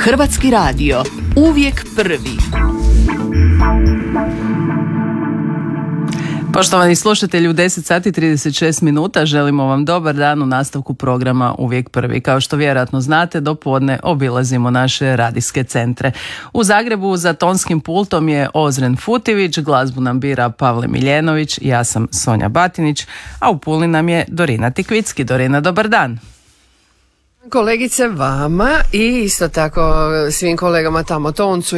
Hrvatski radio, uvijek prvi. Poštovani slušatelji, u 10 sati 36 minuta želimo vam dobar dan u nastavku programa Uvijek prvi. Kao što vjerojatno znate, do podne obilazimo naše radijske centre. U Zagrebu za tonskim pultom je Ozren Futivić, glazbu nam bira Pavle Miljenović, ja sam Sonja Batinić, a u Puli nam je Dorina Tikvicki. Dorina, dobar dan. Kolegice, vama i isto tako svim kolegama tamo toncu,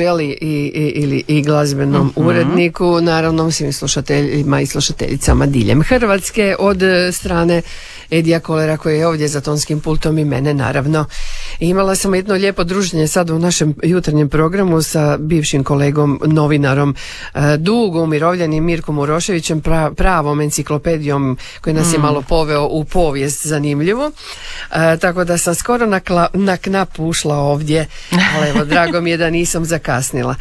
i glazbenom uredniku, naravno svim slušateljima i slušateljicama diljem Hrvatske od strane Edija Kolera koji je ovdje za tonskim pultom i mene naravno. Imala sam jedno lijepo druženje sad u našem jutarnjem programu sa bivšim kolegom, novinarom, dugo umirovljenim Mirkom Uroševićem, pravom enciklopedijom koji nas je malo poveo u povijest zanimljivu. Tako da sam skoro na knap ušla ovdje, ali evo, drago mi je da nisam zakasnila.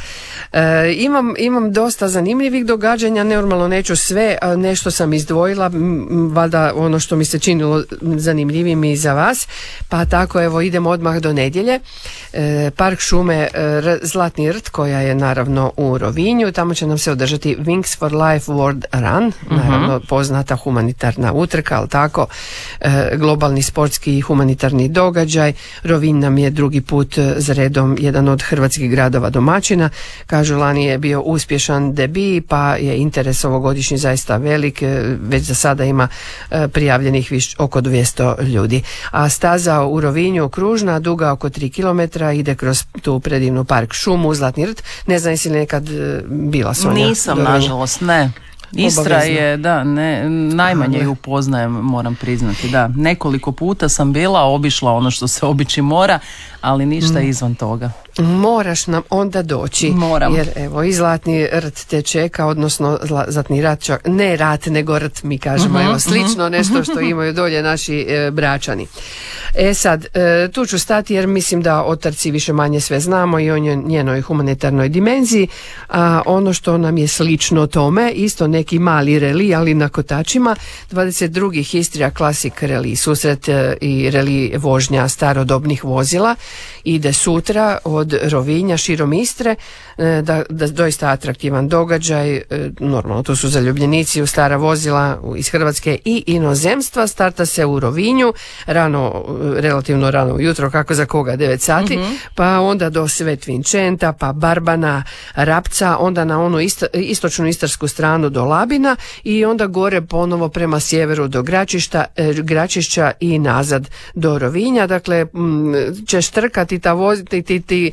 Imam dosta zanimljivih događanja, normalno neću sve, nešto sam izdvojila, valjda ono što mi se činilo zanimljivim i za vas, pa tako evo idemo odmah do nedjelje. Park šume Zlatni rt, koja je naravno u Rovinju, tamo će nam se održati Wings for Life World Run, naravno poznata humanitarna utrka, ali tako, globalni sportski i humanitarni događaj. Rovinj nam je drugi put za redom jedan od hrvatskih gradova domaćina. Kažu, lani je bio uspješan debi, pa je interes ovogodišnji zaista velik, već za sada ima prijavljenih oko 200 ljudi. A staza u Rovinju kružna, duga oko 3 km, ide kroz tu predivnu park šumu Zlatni rt. Ne znam jesi li nekad bila, Sonja? Nisam, nažalost, ne. Istra je, da, najmanje ju poznajem, moram priznati, da. Nekoliko puta sam bila, obišla ono što se obići mora, ali ništa izvan toga. Moraš nam onda doći. Moram. Jer evo i Zlatni rt te čeka, odnosno Zlatni rat, ne rat nego rt mi kažemo, evo slično nešto što imaju dolje naši Bračani. Sad, tu ću stati jer mislim da o trci više manje sve znamo i o njenoj humanitarnoj dimenziji, a ono što nam je slično tome, isto neki mali reli, ali na kotačima, 22. Histrija Classic reli, susret i reli vožnja starodobnih vozila, ide sutra od Rovinja širom Istre, da doista atraktivan događaj, normalno to su zaljubljenici u stara vozila iz Hrvatske i inozemstva. Starta se u Rovinju relativno rano ujutro, kako za koga, 9 sati, pa onda do Svet Vinčenta, pa Barbana, Rapca, onda na onu istočnu istarsku stranu do Labina i onda gore ponovo prema sjeveru do Gračišća i nazad do Rovinja. Dakle, ćeš trkati ti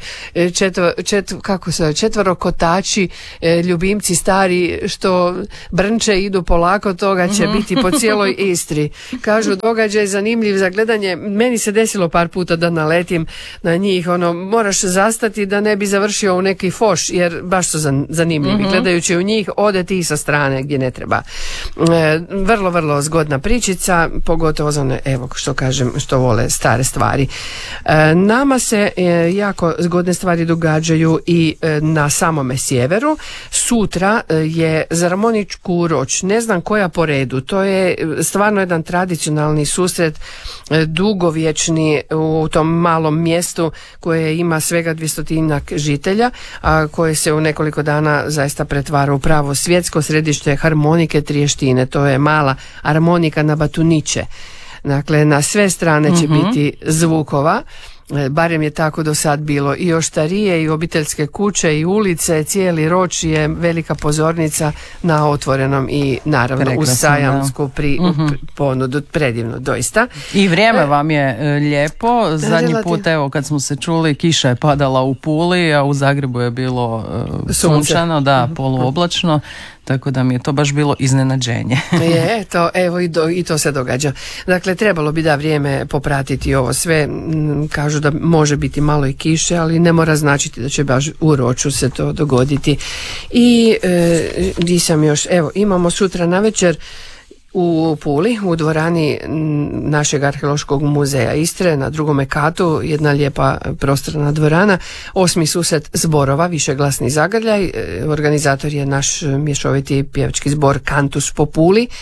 četvorokotači, ljubimci stari što brnče idu polako, toga će biti po cijeloj Istri. Kažu, događaj zanimljiv za gledanje. Meni se desilo par puta da naletim na njih, moraš zastati da ne bi završio u neki foš, jer baš su zanimljivi. Gledajući u njih, ode ti sa strane gdje ne treba. Vrlo, vrlo zgodna pričica, pogotovo za one, evo što kažem, što vole stare stvari. Nama se jako zgodne stvari događaju i na samome sjeveru. Sutra je za Ramoničku Roč, ne znam koja po redu, to je stvarno jedan tradicionalni susret, dugovječni u tom malom mjestu koje ima svega 200 žitelja, a koje se u nekoliko dana zaista pretvara u pravo svjetsko središte harmonike Triještine. To je mala harmonika na Batuniće. Dakle, na sve strane će biti zvukova. Barem je tako do sad bilo, i oštarije i obiteljske kuće i ulice, cijeli Roč je velika pozornica na otvorenom i naravno prekrasno, uz sajamsku ponudu, predivno doista. I vrijeme vam je lijepo, zadnji put evo kad smo se čuli kiša je padala u Puli, a u Zagrebu je bilo sunčano, da, poluoblačno. Tako da mi je to baš bilo iznenađenje. Je, to, evo i to se događa. Dakle, trebalo bi da vrijeme popratiti ovo sve. Kažu da može biti malo i kiše, ali ne mora značiti da će baš u Roču se to dogoditi. I gdje sam još, evo, imamo sutra navečer u Puli, u dvorani našeg arheološkog muzeja Istre, na drugome katu, jedna lijepa prostorna dvorana, 8. susret zborova, višeglasni zagrljaj. Organizator je naš mješoviti pjevački zbor Cantus Populi.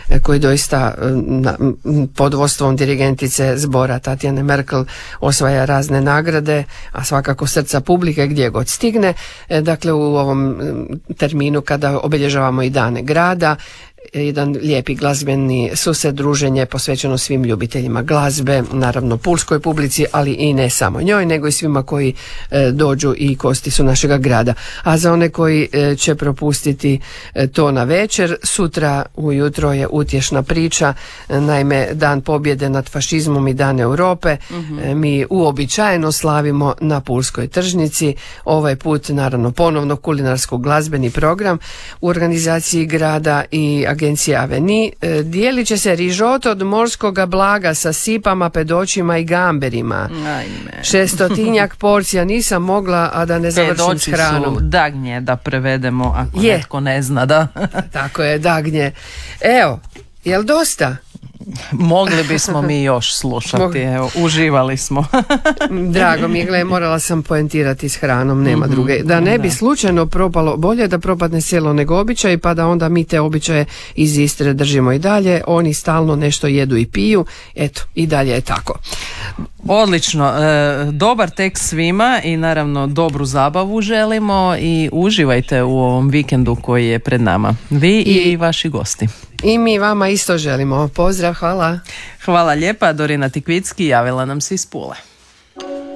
koji doista pod vodstvom dirigentice zbora Tatjane Merkel osvaja razne nagrade, a svakako srca publike gdje god stigne. Dakle, u ovom terminu kada obilježavamo i dane grada, jedan lijepi glazbeni susret, druženje posvećeno svim ljubiteljima glazbe, naravno pulskoj publici, ali i ne samo njoj, nego i svima koji dođu i gosti su našega grada. A za one koji će propustiti to na večer, sutra ujutro je utješna priča, naime Dan pobjede nad fašizmom i Dan Europe. Mi uobičajeno slavimo na Pulskoj tržnici, ovaj put naravno ponovno kulinarsko-glazbeni program u organizaciji grada i agencije Aveni. Dijelit će se rižoto od morskoga blaga sa sipama, pedoćima i gamberima. 600 porcija, nisam mogla, a da ne završim s hranom. Pedoći su dagnje, da prevedemo ako netko ne zna, da. Tako je, dagnje. Evo, jel dosta? Mogli bismo mi još slušati, evo, uživali smo. Drago mi je, gledaj, morala sam poentirati s hranom, nema druge. Da ne bi slučajno propalo, bolje da propadne selo nego običaj, pa da onda mi te običaje iz Istre držimo i dalje. Oni stalno nešto jedu i piju, eto, i dalje je tako. Odlično, dobar tekst svima i naravno dobru zabavu želimo i uživajte u ovom vikendu koji je pred nama. Vi i vaši gosti. I mi vama isto želimo. Pozdrav, hvala. Hvala lijepa, Dorina Tikvicki javila nam se iz Pule.